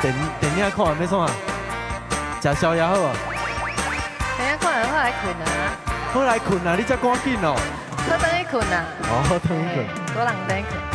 电影看完要创啊？食宵夜好啊？ 等下看完后来困啊， 好来困啊，你才赶紧哦。 好等于困啊， 哦，等一困。 多人等于困。